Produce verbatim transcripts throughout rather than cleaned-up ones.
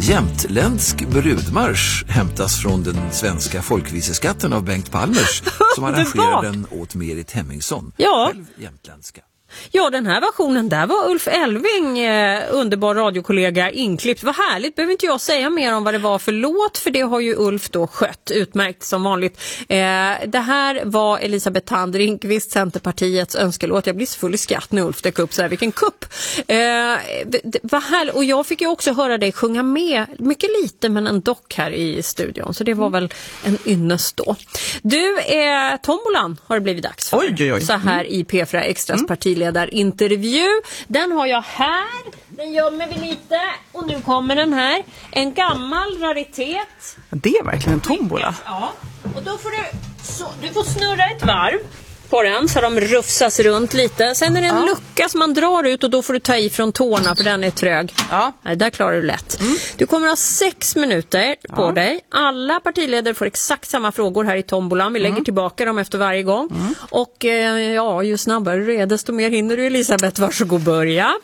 Jämtländsk brudmarsch hämtas från den svenska folkviseskatten av Bengt Palmers som arrangerar den åt Merit Hemmingsson. Ja. Själv jämtländska. Ja, den här versionen där var Ulf Elving, eh, underbar radiokollega, inklippt. Vad härligt, behöver inte jag säga mer om vad det var för låt, för det har ju Ulf då skött utmärkt som vanligt. Eh, det här var Elisabeth Thand Ringqvist, Centerpartiets önskelåt. Jag blir så full i skratt när Ulf dök upp så här, vilken kupp. Eh, vad härligt, och jag fick ju också höra dig sjunga med, mycket lite men en dock här i studion, så det var väl en ynnest då. Du, eh, tombolan har det blivit dags för. Oj, oj, oj. Så här i P fyra Extras mm. partiledarintervju. Den har jag här. Den gömmer vi lite. Och nu kommer den här. En gammal raritet. Det är verkligen en tombola. Ja. Och då får du, så, du får snurra ett varv på den så de rufsas runt lite. Sen är det en ja. lucka som man drar ut och då får du ta i från tårna för den är trög. Ja. Nej, där klarar du lätt. Mm. Du kommer ha sex minuter på ja. dig. Alla partiledare får exakt samma frågor här i tombolan. Vi lägger mm. tillbaka dem efter varje gång. Mm. Och eh, ja, ju snabbare du är desto mer hinner du. Elisabeth, varsågod börja.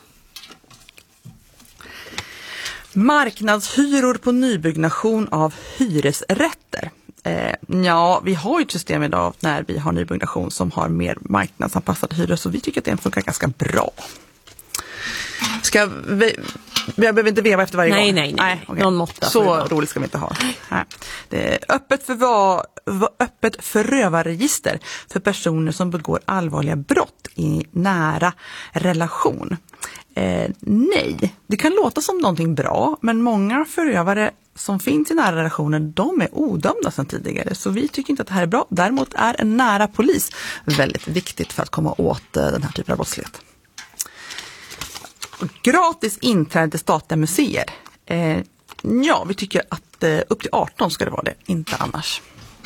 Marknadshyror på nybyggnation av hyresrätter. Eh, ja, vi har ju ett system idag när vi har nybyggnation som har mer marknadsanpassade hyror, så vi tycker att det funkar ganska bra. Ska vi, jag behöver inte veva efter varje nej, gång. Nej, nej, nej. Okay. Någon måtta. Så roligt ska vi inte ha. Nej. Det är öppet, för va, öppet förövarregister för personer som begår allvarliga brott i nära relation. Eh, nej, det kan låta som någonting bra, men många förövare som finns i nära relationer, de är odömda sedan tidigare, så vi tycker inte att det här är bra. Däremot är en nära polis väldigt viktigt för att komma åt eh, den här typen av brottslighet. Gratis inträde till statliga museer. Eh, ja, vi tycker att eh, upp till arton ska det vara det, inte annars.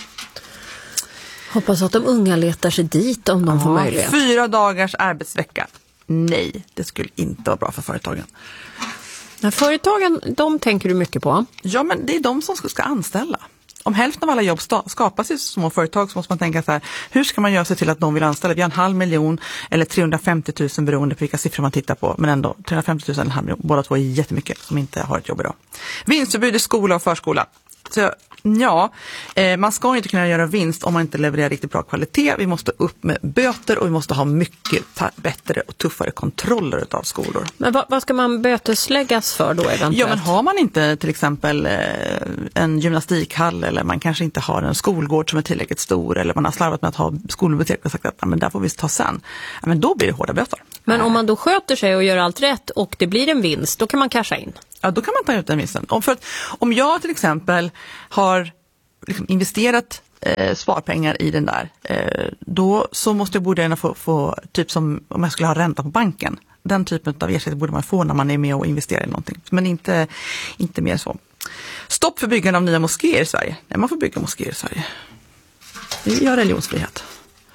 Hoppas att de unga letar sig dit om de ja, får möjlighet. Fyra dagars arbetsvecka. Nej, det skulle inte vara bra för företagen. Men företagen, de tänker du mycket på? Ja, men det är de som ska, ska anställa. Om hälften av alla jobb sta- skapas i små företag så måste man tänka så här, hur ska man göra sig till att de vill anställa? Vi har en halv miljon eller trehundrafemtio tusen beroende på vilka siffror man tittar på. Men ändå, trehundrafemtio tusen eller en halv miljon, båda två är jättemycket som inte har ett jobb idag. Vinstförbud i skola och förskola. Så ja, eh, man ska inte kunna göra vinst om man inte levererar riktigt bra kvalitet. Vi måste upp med böter och vi måste ha mycket ta- bättre och tuffare kontroller av skolor. Men vad, vad ska man bötesläggas för då eventuellt? Ja, men har man inte till exempel eh, en gymnastikhall eller man kanske inte har en skolgård som är tillräckligt stor eller man har slarvat med att ha skolbibliotek och sagt att ja, men där får vi ta sen. Ja, men då blir det hårda böter. Men om man då sköter sig och gör allt rätt och det blir en vinst, då kan man casha in? Ja, då kan man ta ut den vinsten. Om, för att, om jag till exempel har liksom investerat eh, sparpengar i den där, eh, då så måste jag borde gärna få, få typ som om jag skulle ha ränta på banken. Den typen av ersättning borde man få när man är med och investerar i någonting. Men inte, inte mer så. Stopp för byggande av nya moskéer i Sverige. Nej, man får bygga moskéer i Sverige. Vi har religionsfrihet.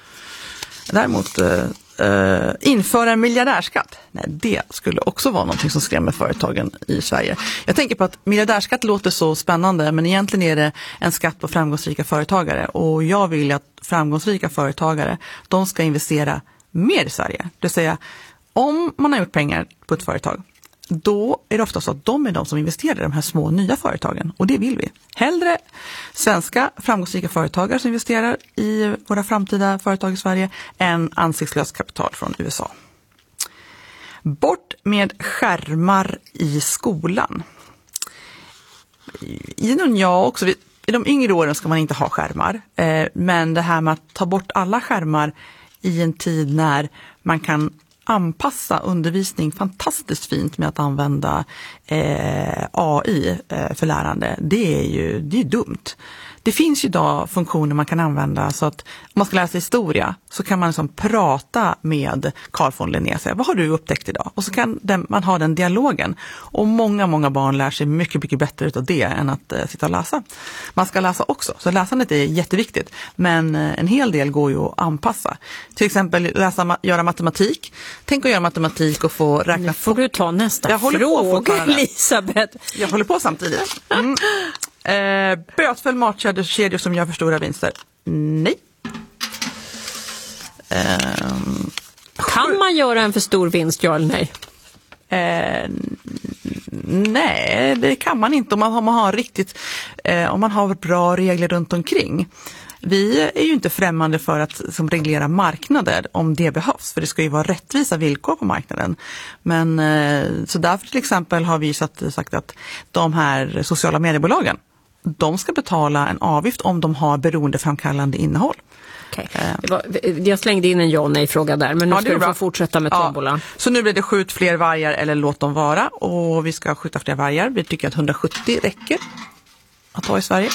Däremot eh, Uh, införa en miljardärskatt. Nej, det skulle också vara någonting som skrämmer företagen i Sverige. Jag tänker på att miljardärskatt låter så spännande, men egentligen är det en skatt på framgångsrika företagare. Och jag vill att framgångsrika företagare, de ska investera mer i Sverige. Det vill säga, om man har gjort pengar på ett företag, då är det ofta så att de är de som investerar i de här små nya företagen. Och det vill vi. Hellre svenska framgångsrika företagare som investerar i våra framtida företag i Sverige än ansiktslöst kapital från U S A. Bort med skärmar i skolan. I någon jag också, i de yngre åren ska man inte ha skärmar. Men det här med att ta bort alla skärmar i en tid när man kan anpassa undervisning fantastiskt fint med att använda eh, A I eh, för lärande. Det är ju det är dumt. Det finns ju idag funktioner man kan använda så att om man ska läsa historia så kan man liksom prata med Carl von Linné. Vad har du upptäckt idag? Och så kan den, man ha den dialogen. Och många, många barn lär sig mycket, mycket bättre av det än att eh, sitta och läsa. Man ska läsa också. Så läsandet är jätteviktigt. Men eh, en hel del går ju att anpassa. Till exempel läsa, göra matematik. Tänk att göra matematik och få räkna. Nu får du ta nästa jag fråga, Elisabeth. Jag håller på samtidigt. Mm. Eh, bötfäll matkedjor som gör för stora vinster. Nej. Eh, kan man göra en för stor vinst, ja eller nej? Eh, Nej, det kan man inte om man, om man har riktigt, eh, om man har bra regler runt omkring. Vi är ju inte främmande för att som reglera marknader om det behövs, för det ska ju vara rättvisa villkor på marknaden. Men eh, så därför till exempel har vi satt, sagt att de här sociala mediebolagen, de ska betala en avgift om de har beroendeframkallande innehåll. Okay. Det var, jag slängde in en ja nej-fråga där, men nu ja, ska du få fortsätta med tombola. Ja. Så nu blir det skjut fler vargar eller låt dem vara, och vi ska skjuta fler vargar. Vi tycker att hundrasjuttio räcker att ha i Sverige.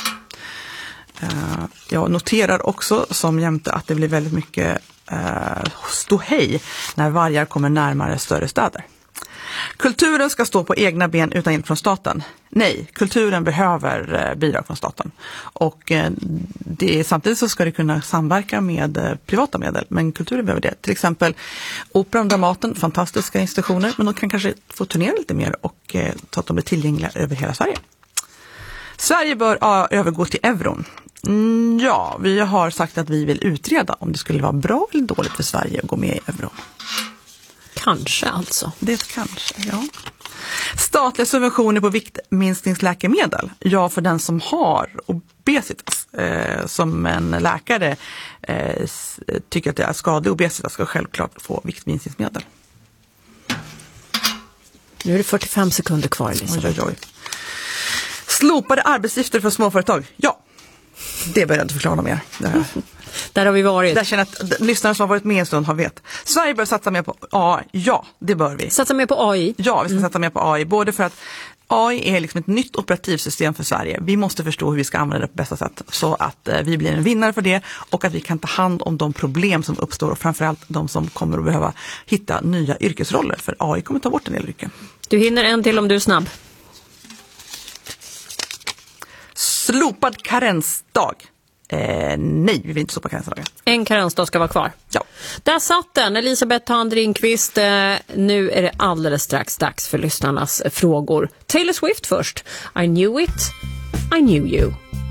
Jag noterar också som jämte att det blir väldigt mycket ståhej när vargar kommer närmare större städer. Kulturen ska stå på egna ben utan hjälp från staten. Nej, kulturen behöver bidrag från staten. Och det, samtidigt så ska det kunna samverka med privata medel, men kulturen behöver det. Till exempel Operan och Dramaten, fantastiska institutioner, men de kan kanske få turnera lite mer och så att de blir tillgängliga över hela Sverige. Sverige bör ja, övergå till euron. Mm, ja, vi har sagt att vi vill utreda om det skulle vara bra eller dåligt för Sverige att gå med i euron. Kanske alltså. Det kanske, ja. Statliga subventioner på viktminskningsläkemedel. Ja, för den som har obesitas. Eh, som en läkare eh, tycker att det är skadlig obesitas ska självklart få viktminskningsmedel. Nu är det fyrtiofem sekunder kvar, Elisabeth. Oj, oj, oj. Slopade arbetsgifter för småföretag. Ja, det börjar jag inte förklara mer. Det Där har vi varit. Där känner att lyssnare som har varit med en stund har vet. Sverige bör satsa mer på A I. Ja, det bör vi. Satsa mer på A I? Ja, vi ska mm. satsa mer på A I. Både för att A I är liksom ett nytt operativsystem för Sverige. Vi måste förstå hur vi ska använda det på bästa sätt. Så att eh, vi blir en vinnare för det. Och att vi kan ta hand om de problem som uppstår. Och framförallt de som kommer att behöva hitta nya yrkesroller. För A I kommer ta bort en del yrken. Du hinner en till om du är snabb. Slopad karensdag. Eh, nej, vi vill inte slopa karensdagen. En karensdag ska vara kvar. Ja. Där satt den, Elisabeth Thand Ringqvist. Eh, nu är det alldeles strax dags för lyssnarnas frågor. Taylor Swift först. I knew it, I knew you.